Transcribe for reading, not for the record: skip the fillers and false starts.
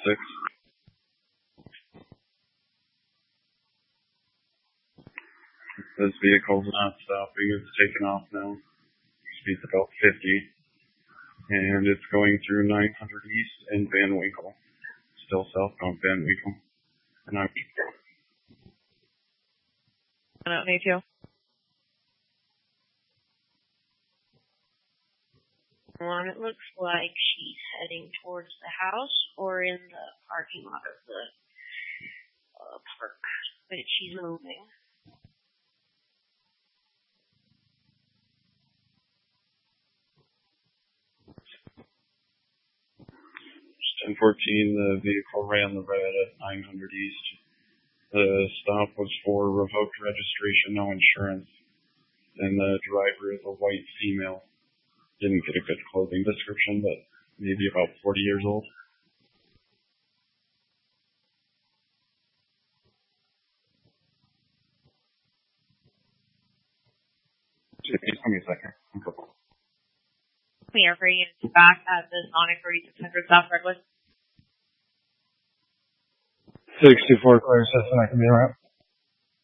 This vehicle is not stopping. It's taken off now. Speed's about 50. And it's going through 900 East in Van Winkle. Still southbound Van Winkle. And I'm... I don't need to. It looks like she's heading towards the house or in the parking lot of the park, but she's moving. 1014, the vehicle ran the red at 900 East. The stop was for revoked registration, no insurance. And the driver is a white female. Didn't get a good clothing description, but maybe about 40 years old. Give me a second. We are for you back at the Sonic 3600 South Redwood. 624 clear assessment, I can be around.